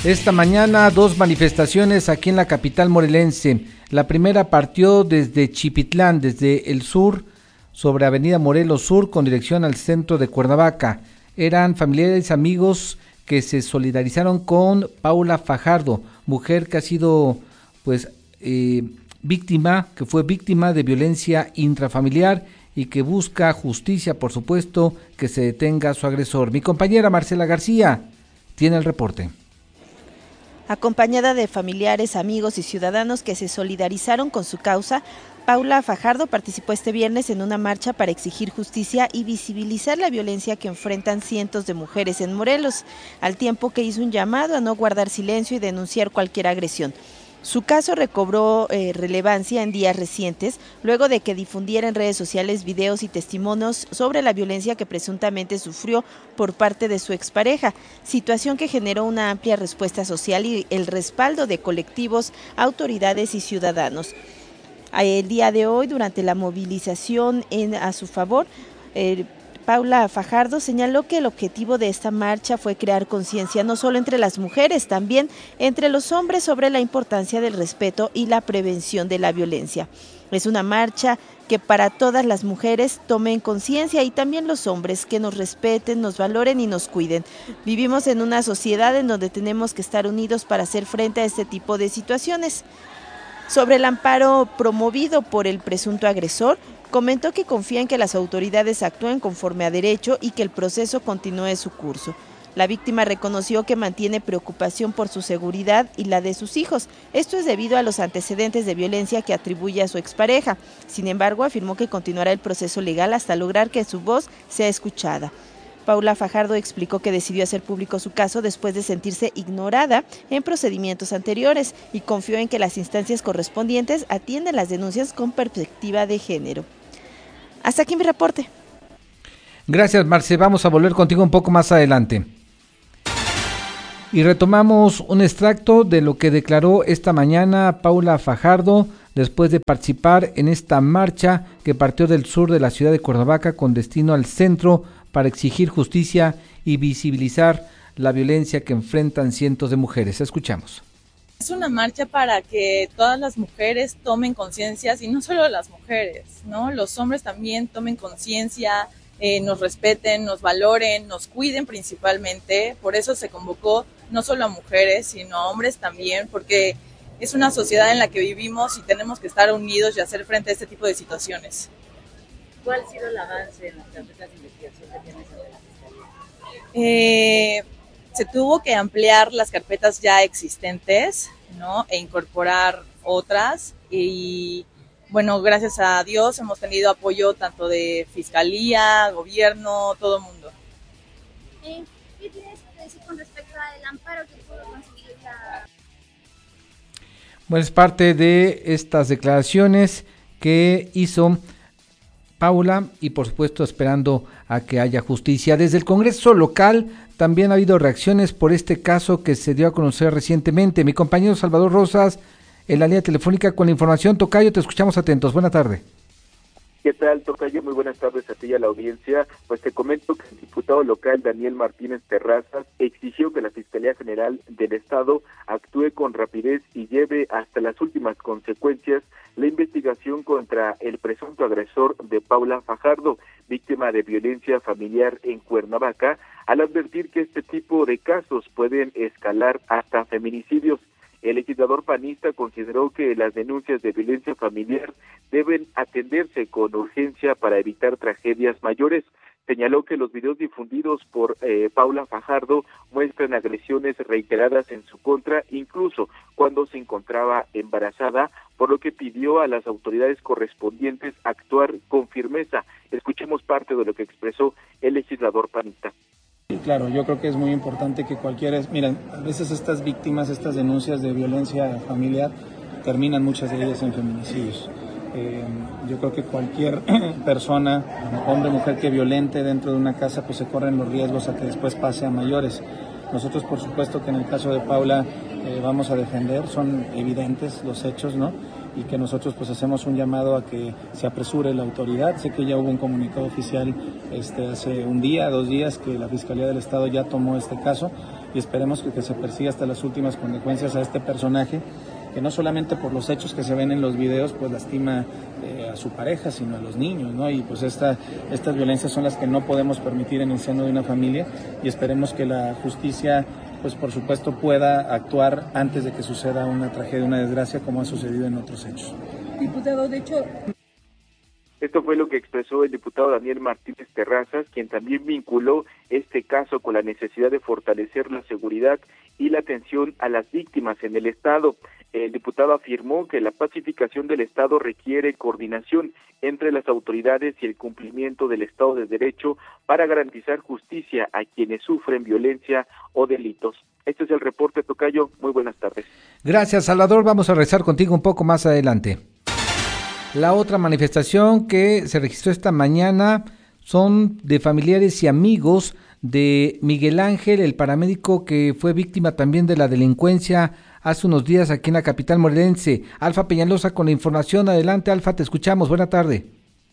Esta mañana 2 manifestaciones aquí en la capital morelense. La primera partió desde Chipitlán, desde el sur, sobre Avenida Morelos Sur, con dirección al centro de Cuernavaca. Eran familiares y amigos que se solidarizaron con Paula Fajardo, mujer que ha sido que fue víctima de violencia intrafamiliar y que busca justicia, por supuesto, que se detenga a su agresor. Mi compañera Marcela García tiene el reporte. Acompañada de familiares, amigos y ciudadanos que se solidarizaron con su causa, Paula Fajardo participó este viernes en una marcha para exigir justicia y visibilizar la violencia que enfrentan cientos de mujeres en Morelos, al tiempo que hizo un llamado a no guardar silencio y denunciar cualquier agresión. Su caso recobró relevancia en días recientes, luego de que difundiera en redes sociales videos y testimonios sobre la violencia que presuntamente sufrió por parte de su expareja, situación que generó una amplia respuesta social y el respaldo de colectivos, autoridades y ciudadanos. El día de hoy, durante la movilización a su favor, Paula Fajardo señaló que el objetivo de esta marcha fue crear conciencia no solo entre las mujeres, también entre los hombres sobre la importancia del respeto y la prevención de la violencia. Es una marcha que para todas las mujeres tomen conciencia y también los hombres que nos respeten, nos valoren y nos cuiden. Vivimos en una sociedad en donde tenemos que estar unidos para hacer frente a este tipo de situaciones. Sobre el amparo promovido por el presunto agresor, comentó que confía en que las autoridades actúen conforme a derecho y que el proceso continúe su curso. La víctima reconoció que mantiene preocupación por su seguridad y la de sus hijos. Esto es debido a los antecedentes de violencia que atribuye a su expareja. Sin embargo, afirmó que continuará el proceso legal hasta lograr que su voz sea escuchada. Paula Fajardo explicó que decidió hacer público su caso después de sentirse ignorada en procedimientos anteriores y confió en que las instancias correspondientes atienden las denuncias con perspectiva de género. Hasta aquí mi reporte. Gracias, Marce. Vamos a volver contigo un poco más adelante. Y retomamos un extracto de lo que declaró esta mañana Paula Fajardo después de participar en esta marcha que partió del sur de la ciudad de Cuernavaca con destino al centro para exigir justicia y visibilizar la violencia que enfrentan cientos de mujeres. Escuchamos. Es una marcha para que todas las mujeres tomen conciencia, y no solo las mujeres, ¿no? Los hombres también tomen conciencia, nos respeten, nos valoren, nos cuiden principalmente. Por eso se convocó no solo a mujeres, sino a hombres también, porque es una sociedad en la que vivimos y tenemos que estar unidos y hacer frente a este tipo de situaciones. ¿Cuál ha sido el avance en las carpetas de investigación que tienes ante la Fiscalía? Se tuvo que ampliar las carpetas ya existentes, ¿no? E incorporar otras y bueno, gracias a Dios hemos tenido apoyo tanto de Fiscalía, Gobierno, todo el mundo. ¿Qué tienes que decir con respecto al amparo que pudo conseguir la... Bueno, es parte de estas declaraciones que hizo Paula y por supuesto esperando a que haya justicia. Desde el Congreso local también ha habido reacciones por este caso que se dio a conocer recientemente. Mi compañero Salvador Rosas en la línea telefónica con la información. Tocayo, te escuchamos atentos. Buena tarde. ¿Qué tal, Tocayo? Muy buenas tardes a ti y a la audiencia. Pues te comento que el diputado local Daniel Martínez Terrazas exigió que la Fiscalía General del Estado actúe con rapidez y lleve hasta las últimas consecuencias la investigación contra el presunto agresor de Paula Fajardo, víctima de violencia familiar en Cuernavaca, al advertir que este tipo de casos pueden escalar hasta feminicidios. El legislador panista consideró que las denuncias de violencia familiar deben atenderse con urgencia para evitar tragedias mayores. Señaló que los videos difundidos por Paula Fajardo muestran agresiones reiteradas en su contra, incluso cuando se encontraba embarazada, por lo que pidió a las autoridades correspondientes actuar con firmeza. Escuchemos parte de lo que expresó el legislador panista. Sí, claro, yo creo que es muy importante que miren, a veces estas víctimas, estas denuncias de violencia familiar terminan muchas de ellas en feminicidios. Yo creo que cualquier persona, hombre o mujer que violente dentro de una casa, pues se corren los riesgos a que después pase a mayores. Nosotros, por supuesto, que en el caso de Paula vamos a defender, son evidentes los hechos, ¿no? y que nosotros pues hacemos un llamado a que se apresure la autoridad. Sé que ya hubo un comunicado oficial hace un día, 2 días, que la Fiscalía del Estado ya tomó este caso y esperemos que se persiga hasta las últimas consecuencias a este personaje, que no solamente por los hechos que se ven en los videos pues lastima a su pareja, sino a los niños, ¿no? Y pues estas violencias son las que no podemos permitir en el seno de una familia, y esperemos que la justicia pues por supuesto pueda actuar antes de que suceda una tragedia, una desgracia, como ha sucedido en otros hechos. Diputado, de hecho... Esto fue lo que expresó el diputado Daniel Martínez Terrazas, quien también vinculó este caso con la necesidad de fortalecer la seguridad y la atención a las víctimas en el Estado. El diputado afirmó que la pacificación del Estado requiere coordinación entre las autoridades y el cumplimiento del Estado de Derecho para garantizar justicia a quienes sufren violencia o delitos. Este es el reporte, tocayo. Muy buenas tardes. Gracias, Salvador. Vamos a rezar contigo un poco más adelante. La otra manifestación que se registró esta mañana son de familiares y amigos de Miguel Ángel, el paramédico que fue víctima también de la delincuencia hace unos días aquí en la capital morelense. Alfa Peñalosa con la información. Adelante, Alfa, te escuchamos. Buena tarde.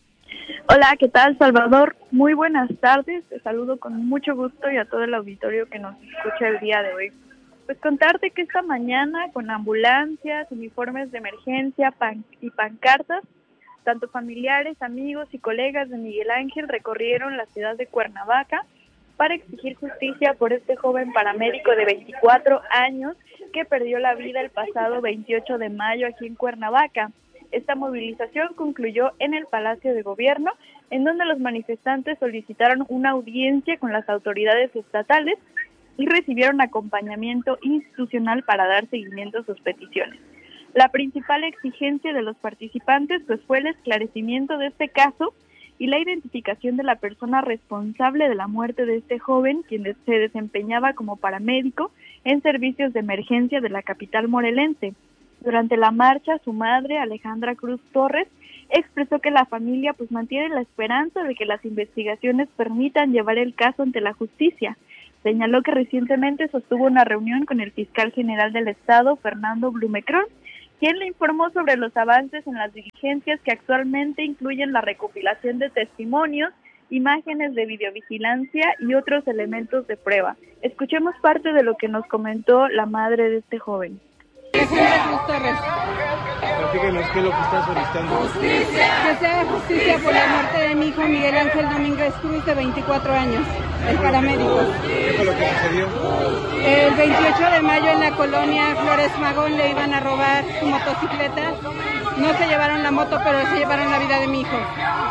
Hola, ¿qué tal, Salvador? Muy buenas tardes. Te saludo con mucho gusto y a todo el auditorio que nos escucha el día de hoy. Pues contarte que esta mañana, con ambulancias, uniformes de emergencia y pancartas, tanto familiares, amigos y colegas de Miguel Ángel recorrieron la ciudad de Cuernavaca para exigir justicia por este joven paramédico de 24 años que perdió la vida el pasado 28 de mayo aquí en Cuernavaca. Esta movilización concluyó en el Palacio de Gobierno, en donde los manifestantes solicitaron una audiencia con las autoridades estatales y recibieron acompañamiento institucional para dar seguimiento a sus peticiones. La principal exigencia de los participantes pues fue el esclarecimiento de este caso y la identificación de la persona responsable de la muerte de este joven, quien se desempeñaba como paramédico en servicios de emergencia de la capital morelense. Durante la marcha, su madre, Alejandra Cruz Torres, expresó que la familia pues mantiene la esperanza de que las investigaciones permitan llevar el caso ante la justicia. Señaló que recientemente sostuvo una reunión con el fiscal general del Estado, Fernando Blumecron, quien le informó sobre los avances en las diligencias que actualmente incluyen la recopilación de testimonios, imágenes de videovigilancia y otros elementos de prueba. Escuchemos parte de lo que nos comentó la madre de este joven. Alejandra Cruz Torres. Platíquenos qué es lo que está solicitando. ¡Justicia! Que se haga justicia por la muerte de mi hijo Miguel Ángel Domínguez Cruz, de 24 años, el paramédico. ¿Qué fue lo que sucedió? El 28 de mayo en la colonia Flores Magón le iban a robar su motocicleta. No se llevaron la moto, pero se llevaron la vida de mi hijo.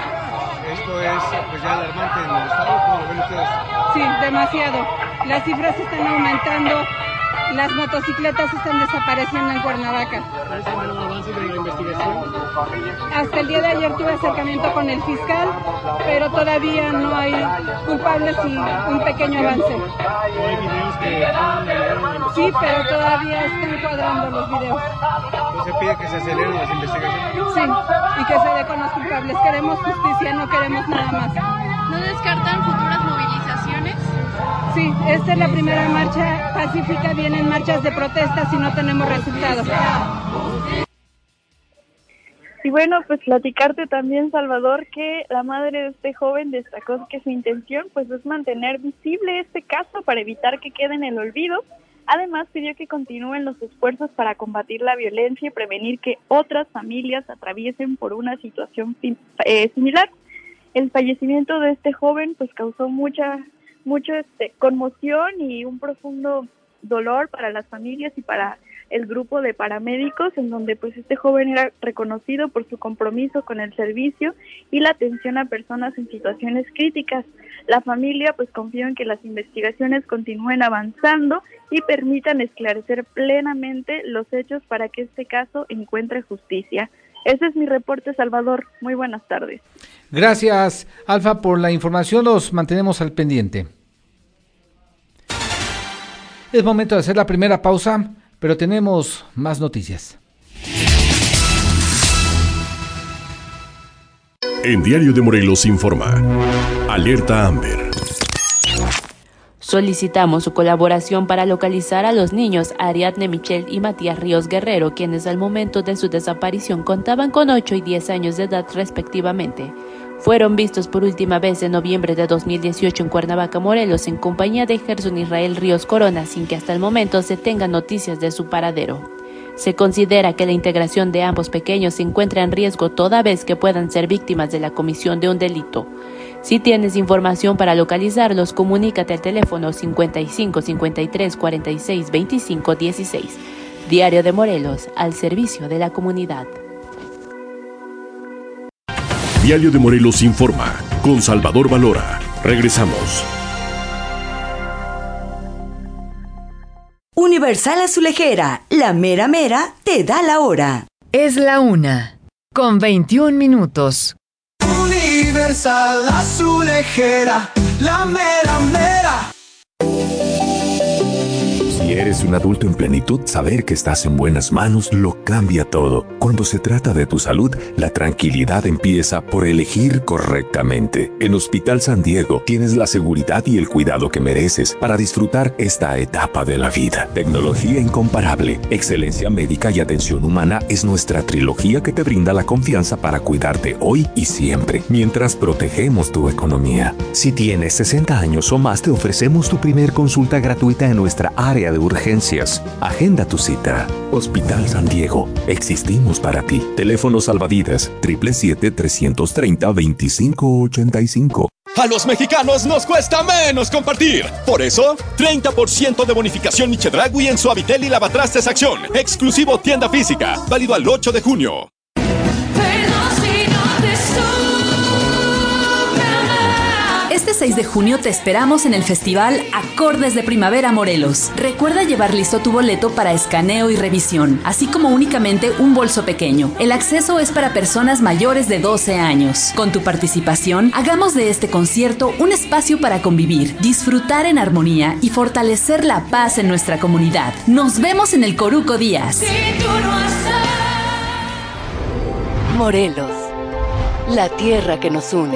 Esto es pues ya alarmante en el estado, ¿cómo lo ven ustedes? Sí, demasiado. Las cifras están aumentando. Las motocicletas están desapareciendo en Cuernavaca. ¿Parece haber un avance de la investigación? Hasta el día de ayer tuve acercamiento con el fiscal, pero todavía no hay culpables y un pequeño avance. ¿No hay videos que puedan ayudar en la investigación? Sí, pero todavía están cuadrando los videos. Entonces pide que se aceleren las investigaciones. Sí, y que se dé con los culpables. Queremos justicia, no queremos nada más. ¿No descartan futuras movilizaciones? Sí, esta es la primera marcha pacífica, vienen marchas de protesta si no tenemos resultados. Y bueno, pues platicarte también, Salvador, que la madre de este joven destacó que su intención pues es mantener visible este caso para evitar que quede en el olvido. Además, pidió que continúen los esfuerzos para combatir la violencia y prevenir que otras familias atraviesen por una situación similar. El fallecimiento de este joven pues causó mucha conmoción y un profundo dolor para las familias y para el grupo de paramédicos, en donde pues este joven era reconocido por su compromiso con el servicio y la atención a personas en situaciones críticas. La familia pues confía en que las investigaciones continúen avanzando y permitan esclarecer plenamente los hechos para que este caso encuentre justicia. Ese es mi reporte, Salvador. Muy buenas tardes. Gracias, Alfa, por la información. Los mantenemos al pendiente. Es momento de hacer la primera pausa, pero tenemos más noticias. En Diario de Morelos informa. Alerta Amber. Solicitamos su colaboración para localizar a los niños Ariadne Michelle y Matías Ríos Guerrero, quienes al momento de su desaparición contaban con 8 y 10 años de edad respectivamente. Fueron vistos por última vez en noviembre de 2018 en Cuernavaca, Morelos, en compañía de Gerson Israel Ríos Corona, sin que hasta el momento se tengan noticias de su paradero. Se considera que la integración de ambos pequeños se encuentra en riesgo toda vez que puedan ser víctimas de la comisión de un delito. Si tienes información para localizarlos, comunícate al teléfono 55 53 46 25 16. Diario de Morelos, al servicio de la comunidad. Diario de Morelos informa, con Salvador Valora. Regresamos. Universal Azulejera, la mera mera te da la hora. Es la 1:21. Universal Azulejera, la mera mera. Si eres un adulto en plenitud, saber que estás en buenas manos lo cambia todo. Cuando se trata de tu salud, la tranquilidad empieza por elegir correctamente. En Hospital San Diego tienes la seguridad y el cuidado que mereces para disfrutar esta etapa de la vida. Tecnología incomparable, excelencia médica y atención humana es nuestra trilogía que te brinda la confianza para cuidarte hoy y siempre, mientras protegemos tu economía. Si tienes 60 años o más, te ofrecemos tu primer consulta gratuita en nuestra área de urgencias. Agenda tu cita. Hospital San Diego. Existimos para ti. Teléfono salvavidas 777-330-2585. A los mexicanos nos cuesta menos compartir. Por eso, 30% de bonificación Chedraui en Suavitel y Lavatrastes Acción. Exclusivo tienda física. Válido al 8 de junio. Este 6 de junio te esperamos en el Festival Acordes de Primavera Morelos. Recuerda llevar listo tu boleto para escaneo y revisión, así como únicamente un bolso pequeño. El acceso es para personas mayores de 12 años. Con tu participación, hagamos de este concierto un espacio para convivir, disfrutar en armonía y fortalecer la paz en nuestra comunidad. Nos vemos en el Coruco Díaz. Morelos, la tierra que nos une.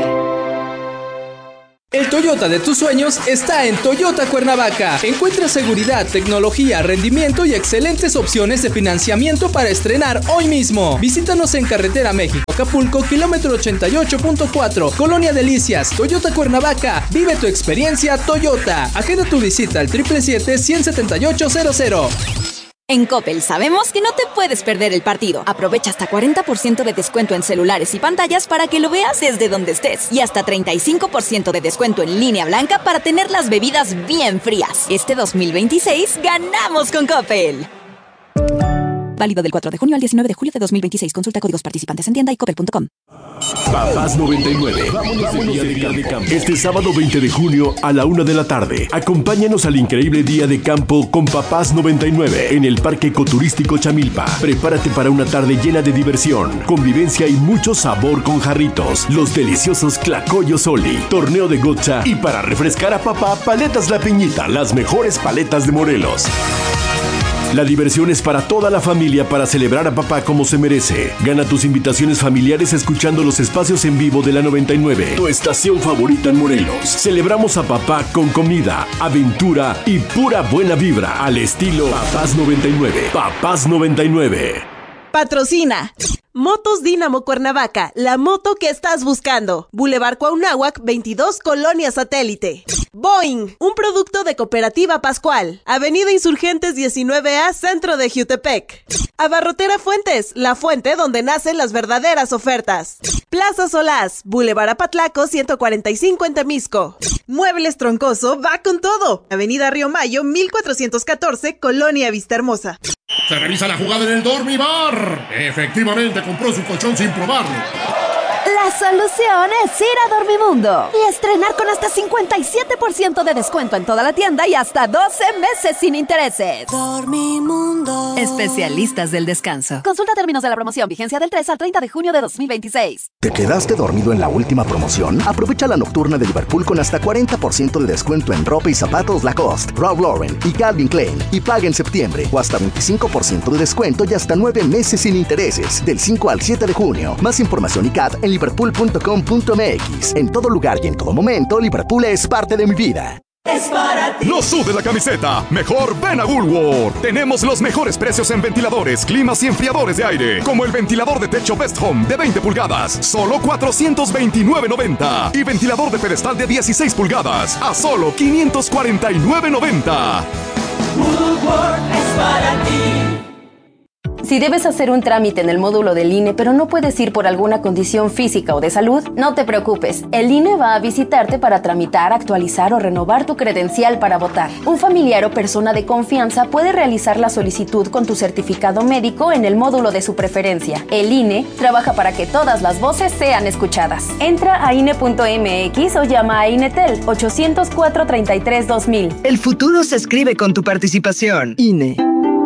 El Toyota de tus sueños está en Toyota Cuernavaca. Encuentra seguridad, tecnología, rendimiento y excelentes opciones de financiamiento para estrenar hoy mismo. Visítanos en Carretera México-Acapulco, kilómetro 88.4, Colonia Delicias, Toyota Cuernavaca. Vive tu experiencia Toyota. Agenda tu visita al 777-17800. En Coppel sabemos que no te puedes perder el partido. Aprovecha hasta 40% de descuento en celulares y pantallas para que lo veas desde donde estés. Y hasta 35% de descuento en línea blanca para tener las bebidas bien frías. Este 2026 ganamos con Coppel. Válido del 4 de junio al 19 de julio de 2026. Consulta códigos participantes en tienda y coppel.com. Papás 99. Vámonos de campo. Este sábado 20 de junio a la 1 de la tarde. Acompáñanos al increíble día de campo con Papás 99 en el Parque Ecoturístico Chamilpa. Prepárate para una tarde llena de diversión, convivencia y mucho sabor con jarritos, los deliciosos Tlacoyos Oli, torneo de gocha y para refrescar a papá, Paletas La Piñita, las mejores paletas de Morelos. La diversión es para toda la familia para celebrar a papá como se merece. Gana tus invitaciones familiares escuchando los espacios en vivo de la 99, tu estación favorita en Morelos. Celebramos a papá con comida, aventura y pura buena vibra al estilo Papás 99. Papás 99. Patrocina Motos Dínamo Cuernavaca, la moto que estás buscando. Boulevard Cuauhnáhuac 22, Colonia Satélite. Boeing, un producto de Cooperativa Pascual. Avenida Insurgentes 19A, centro de Jiutepec. Abarrotera Fuentes, la fuente donde nacen las verdaderas ofertas. Plaza Solás, Boulevard Apatlaco 145 en Temisco. Muebles Troncoso va con todo. Avenida Río Mayo 1414, Colonia Vistahermosa. Se revisa la jugada en el Dormibar. Efectivamente compró su colchón sin probarlo. La solución es ir a Dormimundo y estrenar con hasta 57% de descuento en toda la tienda y hasta 12 meses sin intereses. Dormimundo. Especialistas del descanso. Consulta términos de la promoción. Vigencia del 3 al 30 de junio de 2026. ¿Te quedaste dormido en la última promoción? Aprovecha la nocturna de Liverpool con hasta 40% de descuento en ropa y zapatos Lacoste, Ralph Lauren y Calvin Klein. Y paga en septiembre o hasta 25% de descuento y hasta 9 meses sin intereses. Del 5 al 7 de junio. Más información y CAT en liverpool.com.mx. En todo lugar y en todo momento, Liverpool es parte de mi vida. es para ti. No sude la camiseta, mejor ven a Woolworth. Tenemos los mejores precios en ventiladores, climas y enfriadores de aire, como el ventilador de techo Best Home de 20 pulgadas, solo $429.90, y ventilador de pedestal de 16 pulgadas, a solo $549.90. Woolworth es para ti. Si debes hacer un trámite en el módulo del INE, pero no puedes ir por alguna condición física o de salud, no te preocupes. El INE va a visitarte para tramitar, actualizar o renovar tu credencial para votar. Un familiar o persona de confianza puede realizar la solicitud con tu certificado médico en el módulo de su preferencia. El INE trabaja para que todas las voces sean escuchadas. Entra a INE.mx o llama a INETEL 804-33-2000. El futuro se escribe con tu participación. INE.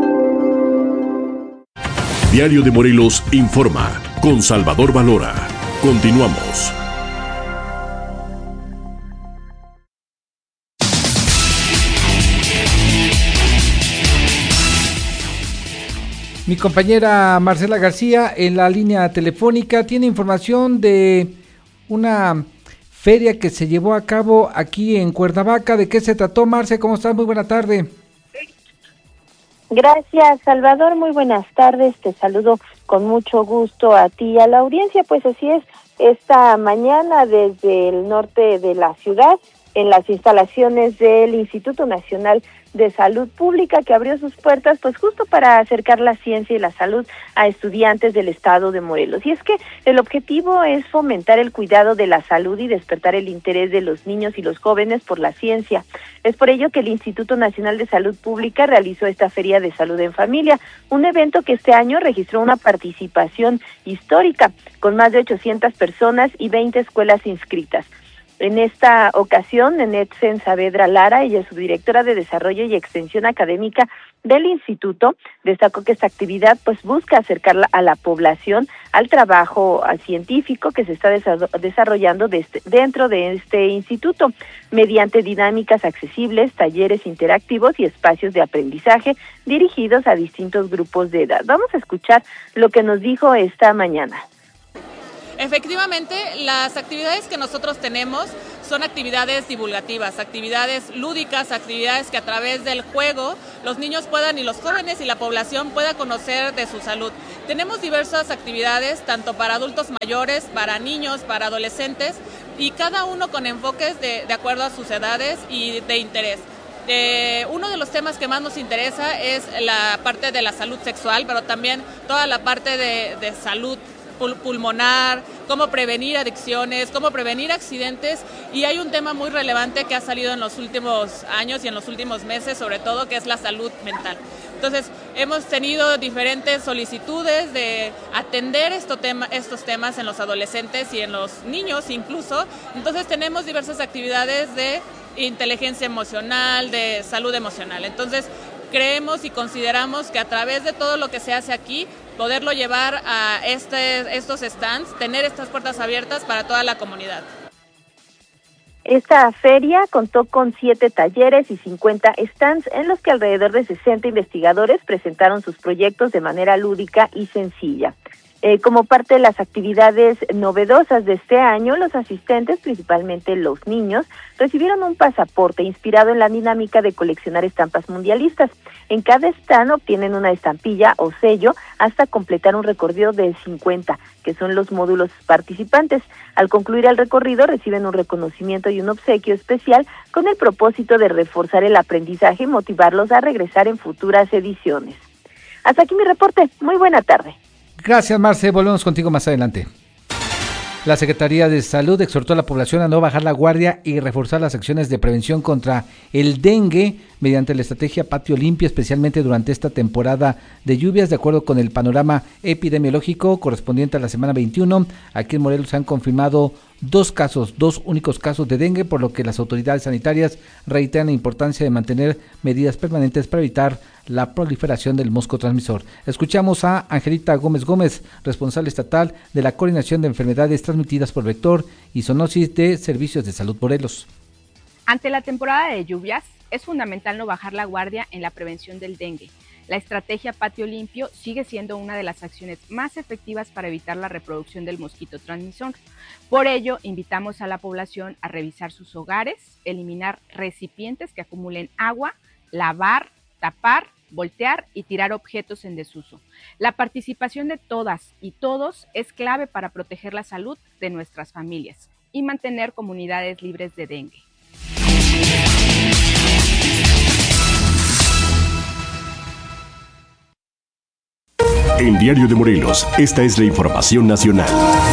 Diario de Morelos informa con Salvador Valora. Continuamos. Mi compañera Marcela García en la línea telefónica tiene información de una feria que se llevó a cabo aquí en Cuernavaca. ¿De qué se trató, Marce? ¿Cómo estás? Muy buena tarde. Gracias, Salvador. Muy buenas tardes. Te saludo con mucho gusto a ti y a la audiencia. Pues así es, esta mañana desde el norte de la ciudad, en las instalaciones del Instituto Nacional de Salud Pública, que abrió sus puertas pues justo para acercar la ciencia y la salud a estudiantes del estado de Morelos. Y es que el objetivo es fomentar el cuidado de la salud y despertar el interés de los niños y los jóvenes por la ciencia. Es por ello que el Instituto Nacional de Salud Pública realizó esta Feria de Salud en Familia, un evento que este año registró una participación histórica con más de 800 personas y 20 escuelas inscritas. En esta ocasión, Nenetzen Saavedra Lara, ella es subdirectora de Desarrollo y Extensión Académica del Instituto, destacó que esta actividad pues busca acercarla a la población al trabajo científico que se está desarrollando dentro de este instituto, mediante dinámicas accesibles, talleres interactivos y espacios de aprendizaje dirigidos a distintos grupos de edad. Vamos a escuchar lo que nos dijo esta mañana. Efectivamente, las actividades que nosotros tenemos son actividades divulgativas, actividades lúdicas, actividades que a través del juego los niños puedan y los jóvenes y la población pueda conocer de su salud. Tenemos diversas actividades, tanto para adultos mayores, para niños, para adolescentes, y cada uno con enfoques de acuerdo a sus edades y de interés. Uno de los temas que más nos interesa es la parte de la salud sexual, pero también toda la parte de salud pulmonar, cómo prevenir adicciones, cómo prevenir accidentes, y hay un tema muy relevante que ha salido en los últimos años y en los últimos meses, sobre todo, que es la salud mental. Entonces, hemos tenido diferentes solicitudes de atender estos temas en los adolescentes y en los niños incluso. Entonces, tenemos diversas actividades de inteligencia emocional, de salud emocional. Entonces, creemos y consideramos que a través de todo lo que se hace aquí, poderlo llevar a estos stands, tener estas puertas abiertas para toda la comunidad. Esta feria contó con 7 talleres y 50 stands en los que alrededor de 60 investigadores presentaron sus proyectos de manera lúdica y sencilla. Como parte de las actividades novedosas de este año, los asistentes, principalmente los niños, recibieron un pasaporte inspirado en la dinámica de coleccionar estampas mundialistas. En cada stand obtienen una estampilla o sello hasta completar un recorrido de 50, que son los módulos participantes. Al concluir el recorrido reciben un reconocimiento y un obsequio especial con el propósito de reforzar el aprendizaje y motivarlos a regresar en futuras ediciones. Hasta aquí mi reporte. Muy buena tarde. Gracias, Marce. Volvemos contigo más adelante. La Secretaría de Salud exhortó a la población a no bajar la guardia y reforzar las acciones de prevención contra el dengue mediante la estrategia Patio Limpio, especialmente durante esta temporada de lluvias. De acuerdo con el panorama epidemiológico correspondiente a la semana 21, aquí en Morelos se han confirmado 2 únicos casos de dengue, por lo que las autoridades sanitarias reiteran la importancia de mantener medidas permanentes para evitar la proliferación del mosco transmisor. Escuchamos a Angelita Gómez, responsable estatal de la Coordinación de Enfermedades Transmitidas por Vector y Zoonosis de Servicios de Salud Morelos. Ante la temporada de lluvias, es fundamental no bajar la guardia en la prevención del dengue. La estrategia Patio Limpio sigue siendo una de las acciones más efectivas para evitar la reproducción del mosquito transmisor. Por ello, invitamos a la población a revisar sus hogares, eliminar recipientes que acumulen agua, lavar, tapar, voltear y tirar objetos en desuso. La participación de todas y todos es clave para proteger la salud de nuestras familias y mantener comunidades libres de dengue. En Diario de Morelos, esta es la información nacional.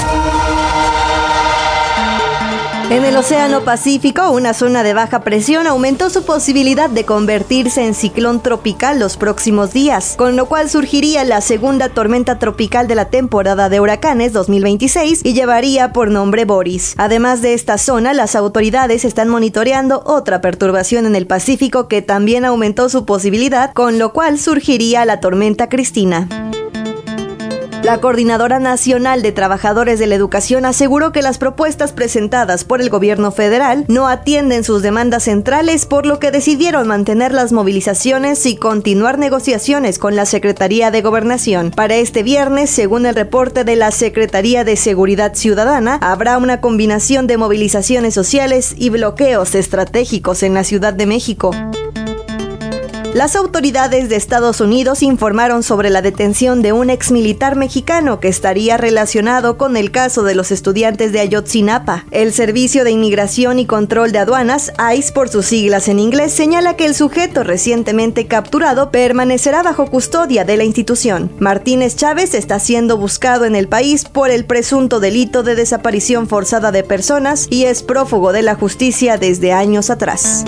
En el Océano Pacífico, una zona de baja presión aumentó su posibilidad de convertirse en ciclón tropical los próximos días, con lo cual surgiría la segunda tormenta tropical de la temporada de huracanes 2026 y llevaría por nombre Boris. Además de esta zona, las autoridades están monitoreando otra perturbación en el Pacífico que también aumentó su posibilidad, con lo cual surgiría la tormenta Cristina. La Coordinadora Nacional de Trabajadores de la Educación aseguró que las propuestas presentadas por el gobierno federal no atienden sus demandas centrales, por lo que decidieron mantener las movilizaciones y continuar negociaciones con la Secretaría de Gobernación. Para este viernes, según el reporte de la Secretaría de Seguridad Ciudadana, habrá una combinación de movilizaciones sociales y bloqueos estratégicos en la Ciudad de México. Las autoridades de Estados Unidos informaron sobre la detención de un exmilitar mexicano que estaría relacionado con el caso de los estudiantes de Ayotzinapa. El Servicio de Inmigración y Control de Aduanas, ICE por sus siglas en inglés, señala que el sujeto recientemente capturado permanecerá bajo custodia de la institución. Martínez Chávez está siendo buscado en el país por el presunto delito de desaparición forzada de personas y es prófugo de la justicia desde años atrás.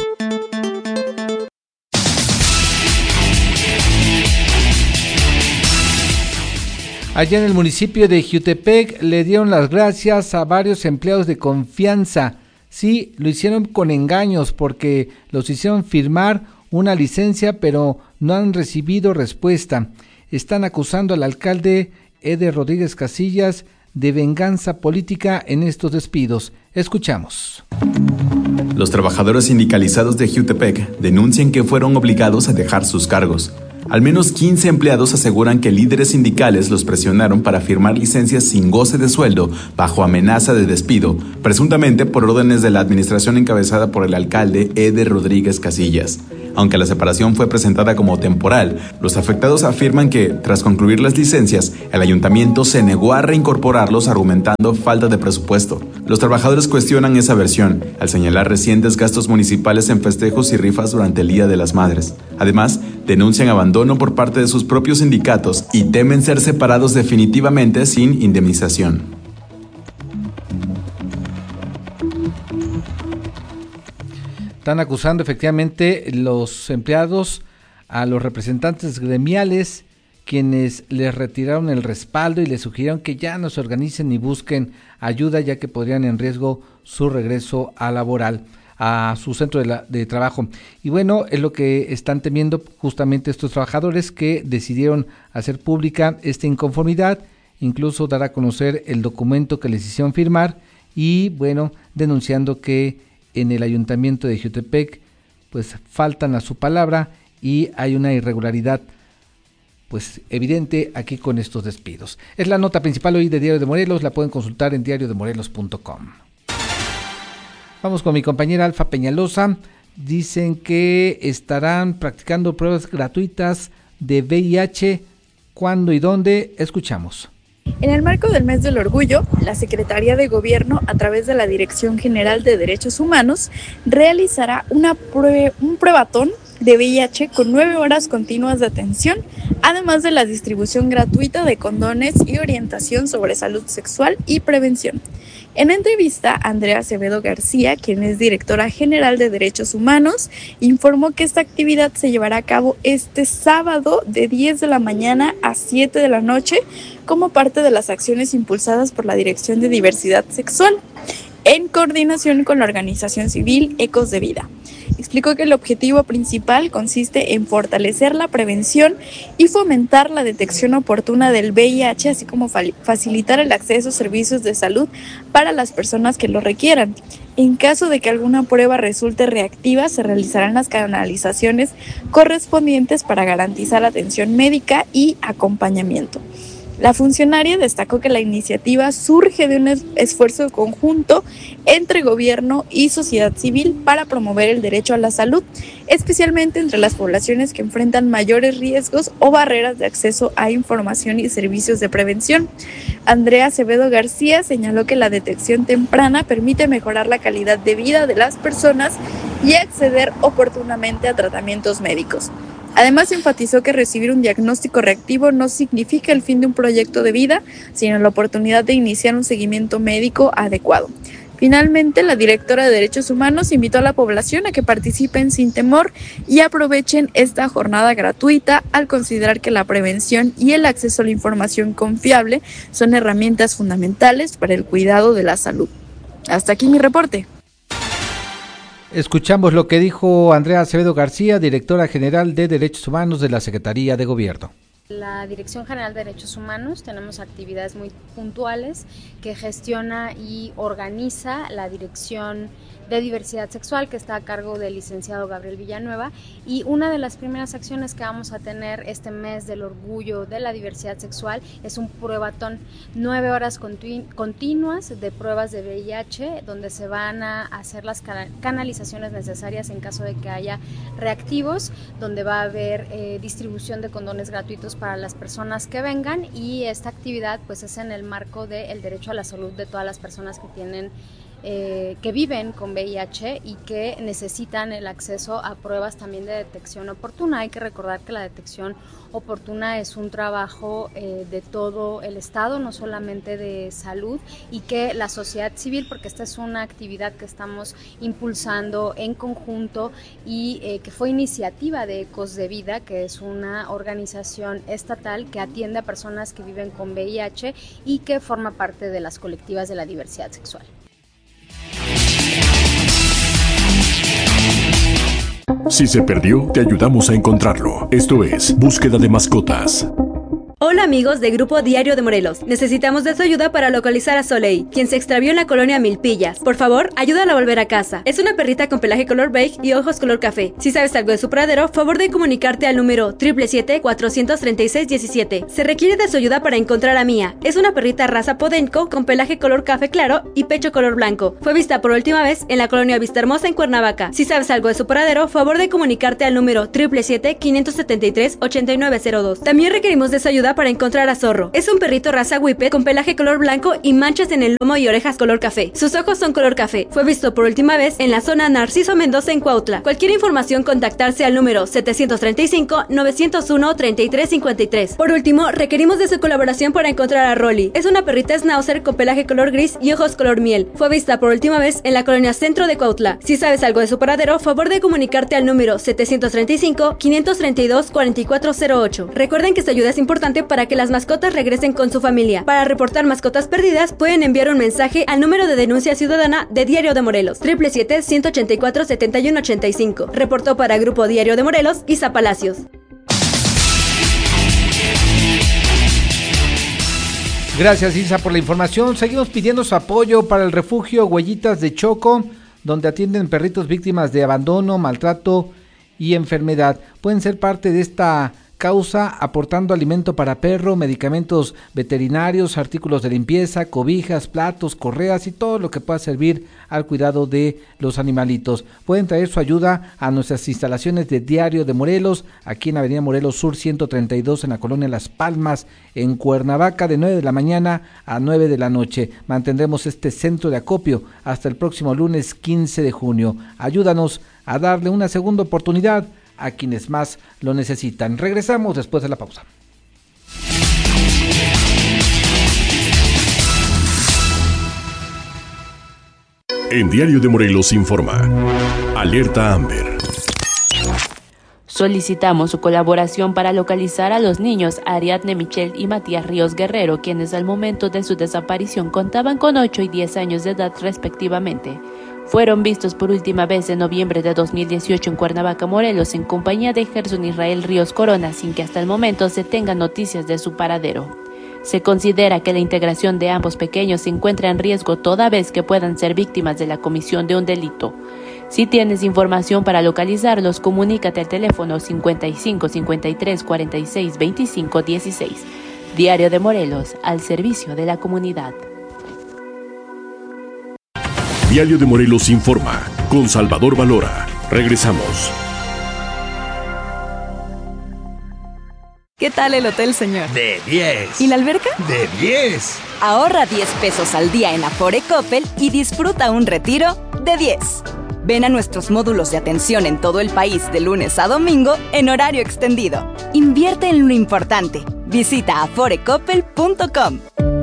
Allá en el municipio de Jiutepec le dieron las gracias a varios empleados de confianza. Sí, lo hicieron con engaños porque los hicieron firmar una licencia, pero no han recibido respuesta. Están acusando al alcalde Eder Rodríguez Casillas de venganza política en estos despidos. Escuchamos. Los trabajadores sindicalizados de Jiutepec denuncian que fueron obligados a dejar sus cargos. Al menos 15 empleados aseguran que líderes sindicales los presionaron para firmar licencias sin goce de sueldo bajo amenaza de despido, presuntamente por órdenes de la administración encabezada por el alcalde Eder Rodríguez Casillas. Aunque la separación fue presentada como temporal, los afectados afirman que, tras concluir las licencias, el ayuntamiento se negó a reincorporarlos argumentando falta de presupuesto. Los trabajadores cuestionan esa versión, al señalar recientes gastos municipales en festejos y rifas durante el Día de las Madres. Además, denuncian abandono por parte de sus propios sindicatos y temen ser separados definitivamente sin indemnización. Están acusando efectivamente los empleados a los representantes gremiales, quienes les retiraron el respaldo y les sugirieron que ya no se organicen ni busquen ayuda, ya que podrían en riesgo su regreso a laboral, a su centro de trabajo. Y bueno, es lo que están temiendo justamente estos trabajadores, que decidieron hacer pública esta inconformidad, incluso dar a conocer el documento que les hicieron firmar y bueno, denunciando que en el ayuntamiento de Jiutepec pues faltan a su palabra y hay una irregularidad pues evidente aquí con estos despidos. Es la nota principal hoy de Diario de Morelos, la pueden consultar en diariodemorelos.com. Vamos con mi compañera Alfa Peñalosa. Dicen que estarán practicando pruebas gratuitas de VIH. ¿Cuándo y dónde? Escuchamos. En el marco del Mes del Orgullo, la Secretaría de Gobierno, a través de la Dirección General de Derechos Humanos, realizará un pruebatón de VIH con 9 horas continuas de atención, además de la distribución gratuita de condones y orientación sobre salud sexual y prevención. En entrevista, Andrea Acevedo García, quien es directora general de Derechos Humanos, informó que esta actividad se llevará a cabo este sábado de 10 de la mañana a 7 de la noche como parte de las acciones impulsadas por la Dirección de Diversidad Sexual, en coordinación con la organización civil Ecos de Vida. explicó que el objetivo principal consiste en fortalecer la prevención y fomentar la detección oportuna del VIH, así como facilitar el acceso a servicios de salud para las personas que lo requieran. En caso de que alguna prueba resulte reactiva, se realizarán las canalizaciones correspondientes para garantizar atención médica y acompañamiento. La funcionaria destacó que la iniciativa surge de un esfuerzo conjunto entre gobierno y sociedad civil para promover el derecho a la salud, especialmente entre las poblaciones que enfrentan mayores riesgos o barreras de acceso a información y servicios de prevención. Andrea Acevedo García señaló que la detección temprana permite mejorar la calidad de vida de las personas y acceder oportunamente a tratamientos médicos. Además, enfatizó que recibir un diagnóstico reactivo no significa el fin de un proyecto de vida, sino la oportunidad de iniciar un seguimiento médico adecuado. Finalmente, la directora de Derechos Humanos invitó a la población a que participen sin temor y aprovechen esta jornada gratuita al considerar que la prevención y el acceso a la información confiable son herramientas fundamentales para el cuidado de la salud. Hasta aquí mi reporte. Escuchamos lo que dijo Andrea Acevedo García, directora general de Derechos Humanos de la Secretaría de Gobierno. La Dirección General de Derechos Humanos tenemos actividades muy puntuales que gestiona y organiza la Dirección de Diversidad Sexual, que está a cargo del licenciado Gabriel Villanueva, y una de las primeras acciones que vamos a tener este mes del orgullo de la diversidad sexual es un pruebatón, 9 horas continuas de pruebas de VIH, donde se van a hacer las canalizaciones necesarias en caso de que haya reactivos, donde va a haber distribución de condones gratuitos para las personas que vengan, y esta actividad pues es en el marco del derecho a la salud de todas las personas que tienen que viven con VIH y que necesitan el acceso a pruebas también de detección oportuna. Hay que recordar que la detección oportuna es un trabajo de todo el Estado, no solamente de salud, y que la sociedad civil, porque esta es una actividad que estamos impulsando en conjunto y que fue iniciativa de Ecos de Vida, que es una organización estatal que atiende a personas que viven con VIH y que forma parte de las colectivas de la diversidad sexual. Si se perdió, te ayudamos a encontrarlo. Esto es Búsqueda de Mascotas. Hola amigos de Grupo Diario de Morelos, necesitamos de su ayuda para localizar a Soleil, quien se extravió en la colonia Milpillas. Por favor, ayúdala a volver a casa. Es una perrita con pelaje color beige y ojos color café. Si sabes algo de su paradero, favor de comunicarte al número 777-436-17. Se requiere de su ayuda para encontrar a Mía. Es una perrita raza Podenco con pelaje color café claro y pecho color blanco. Fue vista por última vez en la colonia Vista Hermosa en Cuernavaca. Si sabes algo de su paradero, favor de comunicarte al número 777-573-8902. También requerimos de su ayuda para encontrar a Zorro. Es un perrito raza Whippet con pelaje color blanco y manchas en el lomo y orejas color café. Sus ojos son color café. Fue visto por última vez en la zona Narciso Mendoza en Cuautla. Cualquier información, contactarse al número 735-901-3353. Por último, requerimos de su colaboración para encontrar a Rolly. Es una perrita schnauzer con pelaje color gris y ojos color miel. Fue vista por última vez en la colonia Centro de Cuautla. Si sabes algo de su paradero, favor de comunicarte al número 735-532-4408. Recuerden que su ayuda es importante para que las mascotas regresen con su familia. Para reportar mascotas perdidas, pueden enviar un mensaje al número de denuncia ciudadana de Diario de Morelos, 777-184-7185. Reportó para Grupo Diario de Morelos, Isa Palacios. Gracias, Isa, por la información. Seguimos pidiendo su apoyo para el refugio Huellitas de Choco, donde atienden perritos víctimas de abandono, maltrato y enfermedad. Pueden ser parte de esta causa aportando alimento para perro, medicamentos veterinarios, artículos de limpieza, cobijas, platos, correas y todo lo que pueda servir al cuidado de los animalitos. Pueden traer su ayuda a nuestras instalaciones de Diario de Morelos, aquí en Avenida Morelos Sur 132 en la colonia Las Palmas, en Cuernavaca, de 9 de la mañana a 9 de la noche. Mantendremos este centro de acopio hasta el próximo lunes 15 de junio. Ayúdanos a darle una segunda oportunidad a quienes más lo necesitan. Regresamos después de la pausa. En Diario de Morelos informa. Alerta Amber. Solicitamos su colaboración para localizar a los niños Ariadne Michelle y Matías Ríos Guerrero, quienes al momento de su desaparición contaban con 8 y 10 años de edad respectivamente. fueron vistos por última vez en noviembre de 2018 en Cuernavaca, Morelos, en compañía de Gerson Israel Ríos Corona, sin que hasta el momento se tengan noticias de su paradero. Se considera que la integración de ambos pequeños se encuentra en riesgo toda vez que puedan ser víctimas de la comisión de un delito. Si tienes información para localizarlos, comunícate al teléfono 55 53 46 25 16. Diario de Morelos, al servicio de la comunidad. Diario de Morelos informa, con Salvador Valora. Regresamos. ¿Qué tal el hotel, señor? De 10. ¿Y la alberca? De 10. Ahorra 10 pesos al día en Afore Coppel y disfruta un retiro de 10. Ven a nuestros módulos de atención en todo el país de lunes a domingo en horario extendido. Invierte en lo importante. Visita aforecoppel.com.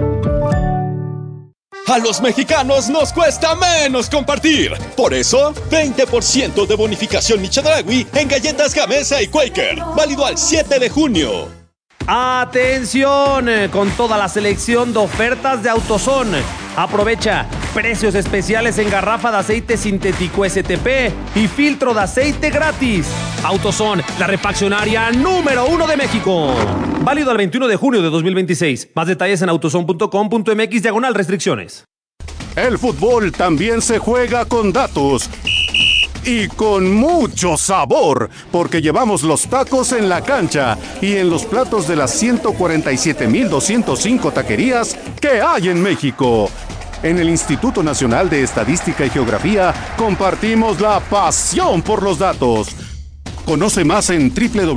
A los mexicanos nos cuesta menos compartir. Por eso, 20% de bonificación Michedragui en galletas Gamesa y Quaker. Válido al 7 de junio. ¡Atención! Con toda la selección de ofertas de AutoZone. Aprovecha precios especiales en garrafa de aceite sintético STP y filtro de aceite gratis. AutoZone, la refaccionaria número 1 de México. Válido al 21 de junio de 2026. Más detalles en autozone.com.mx/restricciones. El fútbol también se juega con datos. Y con mucho sabor, porque llevamos los tacos en la cancha y en los platos de las 147,205 taquerías que hay en México. En el Instituto Nacional de Estadística y Geografía compartimos la pasión por los datos. Conoce más en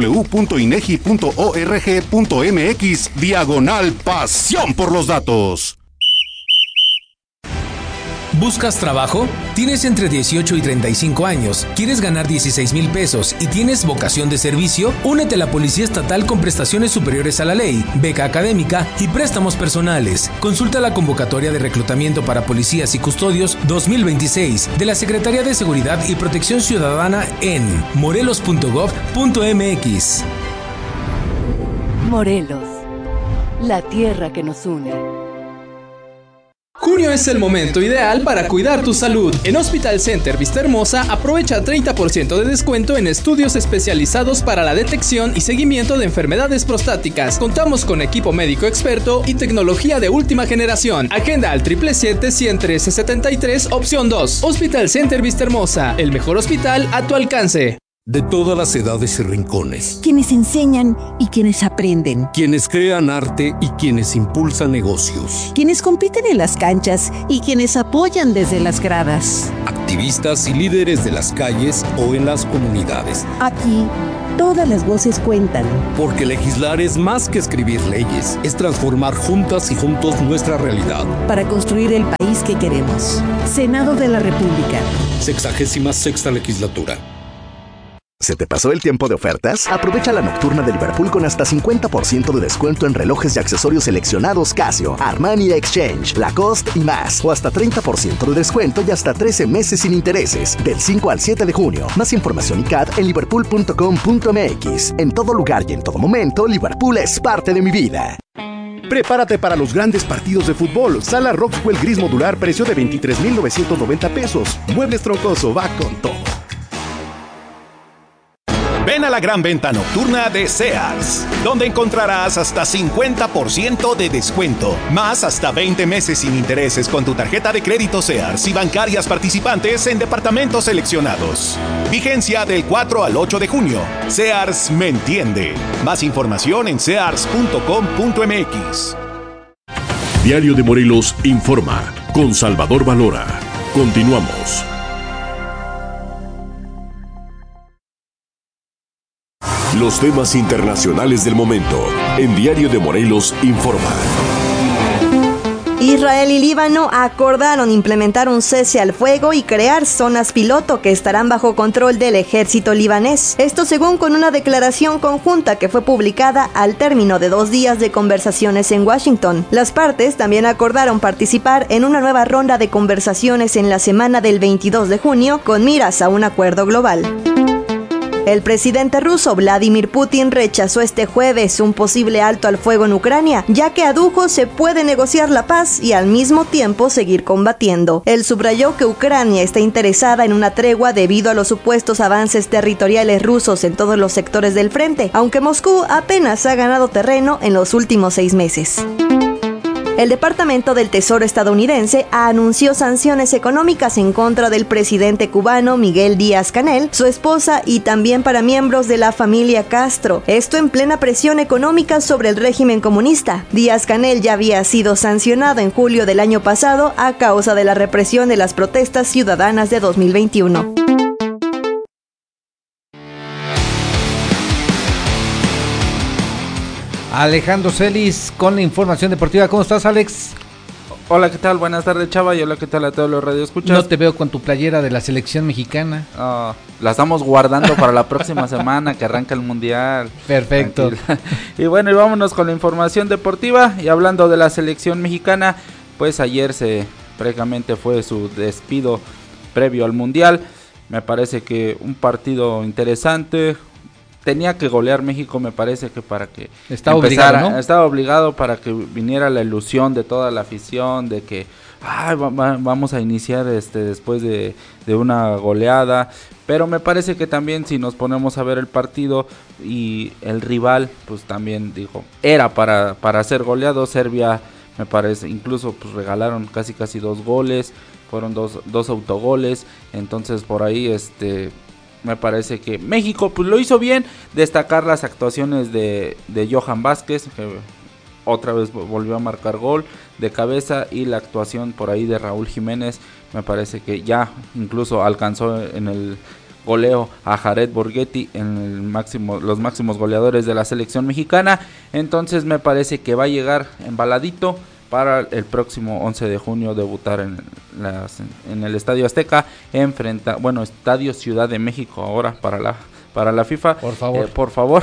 www.inegi.org.mx/pasión por los datos. ¿Buscas trabajo? ¿Tienes entre 18 y 35 años? ¿Quieres ganar 16,000 pesos y tienes vocación de servicio? Únete a la Policía Estatal con prestaciones superiores a la ley, beca académica y préstamos personales. Consulta la convocatoria de reclutamiento para policías y custodios 2026 de la Secretaría de Seguridad y Protección Ciudadana en morelos.gov.mx. Morelos, la tierra que nos une. Junio es el momento ideal para cuidar tu salud. En Hospital Center Vista Hermosa aprovecha 30% de descuento en estudios especializados para la detección y seguimiento de enfermedades prostáticas. Contamos con equipo médico experto y tecnología de última generación. Agenda al 777-113-73, opción 2. Hospital Center Vista Hermosa, el mejor hospital a tu alcance. De todas las edades y rincones. Quienes enseñan y quienes aprenden. Quienes crean arte y quienes impulsan negocios. Quienes compiten en las canchas y quienes apoyan desde las gradas. Activistas y líderes de las calles o en las comunidades. Aquí, todas las voces cuentan. Porque legislar es más que escribir leyes, es transformar juntas y juntos nuestra realidad. Para construir el país que queremos. Senado de la República. 66ª legislatura. ¿Se te pasó el tiempo de ofertas? Aprovecha la nocturna de Liverpool con hasta 50% de descuento en relojes y accesorios seleccionados Casio, Armani Exchange, Lacoste y más. O hasta 30% de descuento y hasta 13 meses sin intereses. Del 5 al 7 de junio. Más información y CAT en liverpool.com.mx. En todo lugar y en todo momento, Liverpool es parte de mi vida. Prepárate para los grandes partidos de fútbol. Sala Rockwell Gris modular, precio de 23,990 pesos. Muebles Troncoso va con todo. Ven a la gran venta nocturna de Sears, donde encontrarás hasta 50% de descuento, más hasta 20 meses sin intereses con tu tarjeta de crédito Sears y bancarias participantes en departamentos seleccionados. Vigencia del 4 al 8 de junio. Sears me entiende. Más información en sears.com.mx. Diario de Morelos informa, con Salvador Valora. Continuamos. Los temas internacionales del momento en Diario de Morelos informa. Israel y Líbano acordaron implementar un cese al fuego y crear zonas piloto que estarán bajo control del ejército libanés. Esto según con una declaración conjunta que fue publicada al término de 2 días de conversaciones en Washington. Las partes también acordaron participar en una nueva ronda de conversaciones en la semana del 22 de junio con miras a un acuerdo global. El presidente ruso Vladimir Putin rechazó este jueves un posible alto al fuego en Ucrania, ya que adujo se puede negociar la paz y al mismo tiempo seguir combatiendo. Él subrayó que Ucrania está interesada en una tregua debido a los supuestos avances territoriales rusos en todos los sectores del frente, aunque Moscú apenas ha ganado terreno en los últimos 6 meses. El Departamento del Tesoro estadounidense anunció sanciones económicas en contra del presidente cubano Miguel Díaz-Canel, su esposa y también para miembros de la familia Castro. Esto en plena presión económica sobre el régimen comunista. Díaz-Canel ya había sido sancionado en julio del año pasado a causa de la represión de las protestas ciudadanas de 2021. Alejandro Celis con la información deportiva. ¿Cómo estás, Alex? Hola, ¿qué tal? Buenas tardes, Chava, y hola, ¿qué tal a todos los radioescuchas? No te veo con tu playera de la selección mexicana. La estamos guardando para la próxima semana que arranca el Mundial. Perfecto. Tranquila. Y bueno, y vámonos con la información deportiva. Y hablando de la selección mexicana, pues ayer prácticamente fue su despido previo al Mundial. Me parece que un partido interesante. Tenía que golear México, me parece que para que estaba obligado para que viniera la ilusión de toda la afición de que vamos a iniciar después de una goleada, pero me parece que también si nos ponemos a ver el partido y el rival, pues también dijo, era para ser goleado. Serbia, me parece, incluso pues regalaron casi 2 goles, fueron dos autogoles, entonces por ahí me parece que México pues lo hizo bien. Destacar las actuaciones de Johan Vázquez, que otra vez volvió a marcar gol de cabeza, y la actuación por ahí de Raúl Jiménez, me parece que ya incluso alcanzó en el goleo a Jared Borghetti en los máximos goleadores de la selección mexicana. Entonces me parece que va a llegar embaladito para el próximo 11 de junio debutar en el Estadio Azteca, Estadio Ciudad de México ahora para la FIFA. Por favor.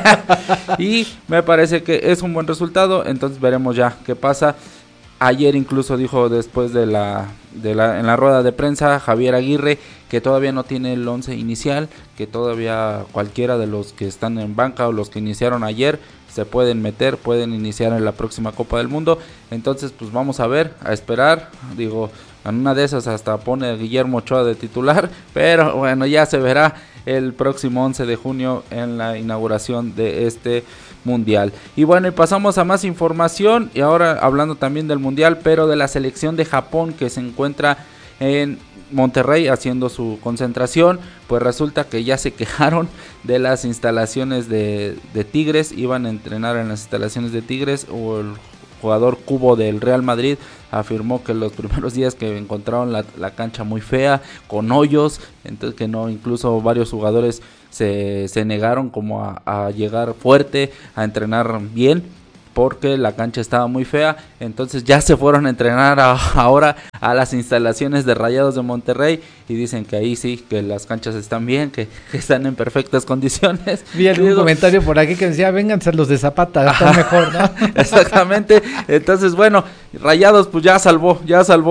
Y me parece que es un buen resultado, entonces veremos ya qué pasa. Ayer incluso dijo después en la rueda de prensa Javier Aguirre que todavía no tiene el 11 inicial, que todavía cualquiera de los que están en banca o los que iniciaron ayer se pueden iniciar en la próxima Copa del Mundo. Entonces pues vamos a esperar, en una de esas hasta pone a Guillermo Ochoa de titular, pero bueno, ya se verá el próximo 11 de junio en la inauguración de este Mundial. Y bueno, y pasamos a más información, y ahora hablando también del Mundial, pero de la selección de Japón que se encuentra en Monterrey haciendo su concentración. Pues resulta que ya se quejaron de las instalaciones de Tigres, iban a entrenar en las instalaciones de Tigres, o el jugador Cubo del Real Madrid afirmó que los primeros días que encontraron la cancha muy fea, con hoyos, entonces que no, incluso varios jugadores se negaron como a llegar fuerte, a entrenar bien, porque la cancha estaba muy fea. Entonces ya se fueron a entrenar ahora a las instalaciones de Rayados de Monterrey, y dicen que ahí sí, que las canchas están bien, que están en perfectas condiciones. Vi algún comentario por aquí que decía, vénganse los de Zapata, está mejor, ¿no? Exactamente. Entonces bueno, Rayados pues ya salvó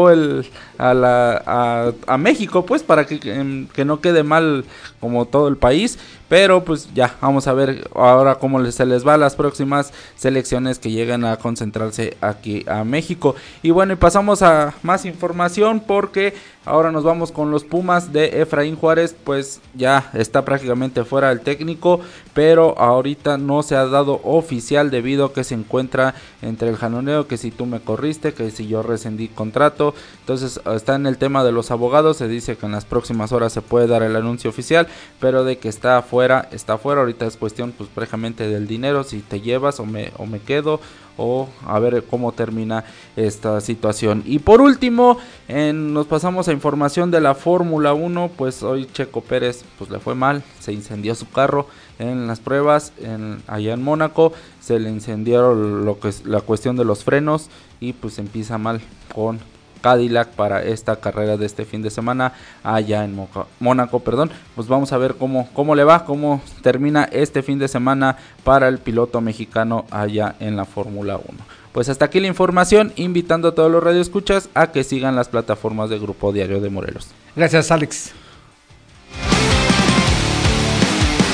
a México, pues para que no quede mal como todo el país. Pero pues ya, vamos a ver ahora cómo se les va a las próximas selecciones que llegan a concentrarse aquí a México. Y bueno, y pasamos a más información, porque ahora nos vamos con los Pumas de Efraín Juárez. Pues ya está prácticamente fuera el técnico, pero ahorita no se ha dado oficial debido a que se encuentra entre el jaloneo, que si tú me corriste, que si yo rescindí contrato. Entonces está en el tema de los abogados, se dice que en las próximas horas se puede dar el anuncio oficial, pero de que está fuera. Ahorita es cuestión pues prácticamente del dinero, si te llevas o me quedo, o a ver cómo termina esta situación. Y por último, nos pasamos a información de la Fórmula 1, pues hoy Checo Pérez pues le fue mal, se incendió su carro en las pruebas allá en Mónaco, se le incendiaron la cuestión de los frenos, y pues empieza mal con Cadillac para esta carrera de este fin de semana allá en Mónaco, pues vamos a ver cómo le va, cómo termina este fin de semana para el piloto mexicano allá en la Fórmula 1. Pues hasta aquí la información, invitando a todos los radioescuchas a que sigan las plataformas de Grupo Diario de Morelos. Gracias, Alex.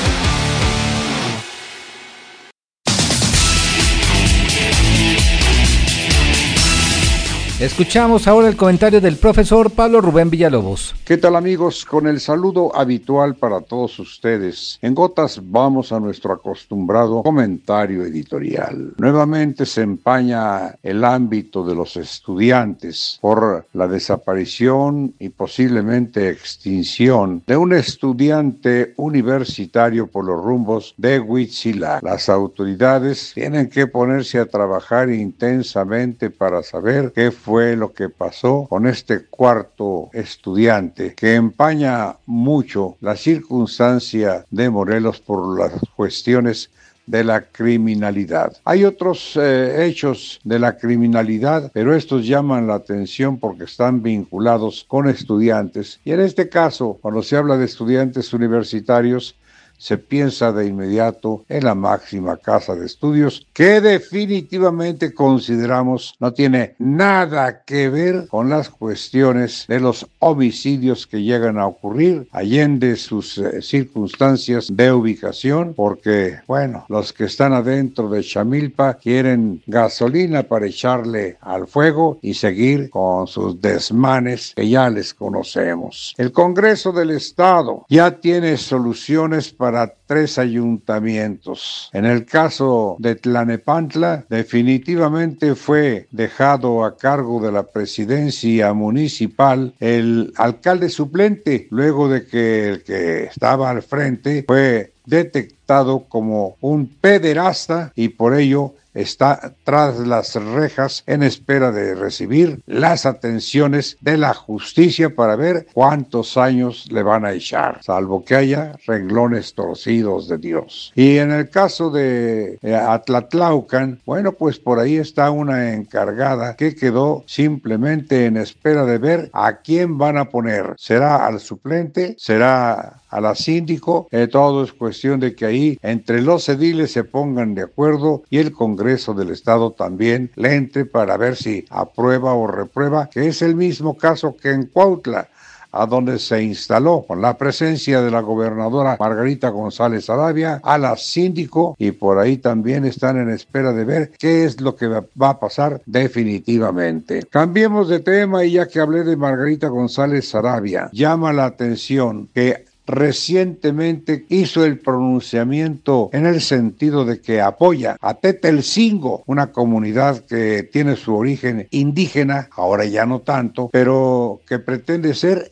Escuchamos ahora el comentario del profesor Pablo Rubén Villalobos. ¿Qué tal, amigos? Con el saludo habitual para todos ustedes, en gotas vamos a nuestro acostumbrado comentario editorial. Nuevamente se empaña el ámbito de los estudiantes por la desaparición y posiblemente extinción de un estudiante universitario por los rumbos de Huitzilac. Las autoridades tienen que ponerse a trabajar intensamente para saber qué fue lo que pasó con este cuarto estudiante, que empaña mucho la circunstancia de Morelos por las cuestiones de la criminalidad. Hay otros hechos de la criminalidad, pero estos llaman la atención porque están vinculados con estudiantes. Y en este caso, cuando se habla de estudiantes universitarios, se piensa de inmediato en la máxima casa de estudios, que definitivamente consideramos no tiene nada que ver con las cuestiones de los homicidios que llegan a ocurrir allende sus circunstancias de ubicación, porque, bueno, los que están adentro de Chamilpa quieren gasolina para echarle al fuego y seguir con sus desmanes que ya les conocemos. El Congreso del Estado ya tiene soluciones para 3 ayuntamientos. En el caso de Tlalnepantla, definitivamente fue dejado a cargo de la presidencia municipal el alcalde suplente, luego de que el que estaba al frente fue detectado como un pederasta y por ello está tras las rejas en espera de recibir las atenciones de la justicia para ver cuántos años le van a echar, salvo que haya renglones torcidos de Dios. Y en el caso de Atlatlaucan, bueno, pues por ahí está una encargada que quedó simplemente en espera de ver a quién van a poner. ¿Será al suplente? ¿Será a la síndico? Todo es cuestión de que ahí entre los ediles se pongan de acuerdo y el Congreso del Estado también le entre para ver si aprueba o reprueba, que es el mismo caso que en Cuautla, a donde se instaló con la presencia de la gobernadora Margarita González Arabia, a la síndico, y por ahí también están en espera de ver qué es lo que va a pasar definitivamente. Cambiemos de tema y ya que hablé de Margarita González Arabia, llama la atención que recientemente hizo el pronunciamiento en el sentido de que apoya a Tetelcingo, una comunidad que tiene su origen indígena, ahora ya no tanto, pero que pretende ser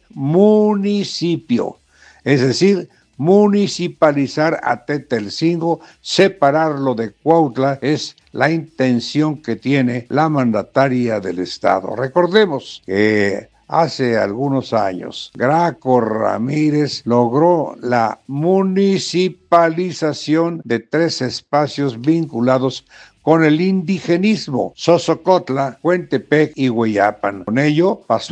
municipio, es decir, municipalizar a Tetelcingo, separarlo de Cuautla, es la intención que tiene la mandataria del estado. Recordemos que hace algunos años, Graco Ramírez logró la municipalización de 3 espacios vinculados con el indigenismo: Sosocotla, Huentepec y Hueyapan. Con ello pasó